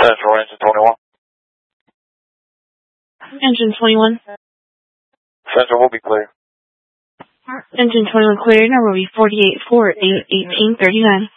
Central, engine 21. Engine 21. Central will be clear. Engine 21 cleared. Number will be 48481839.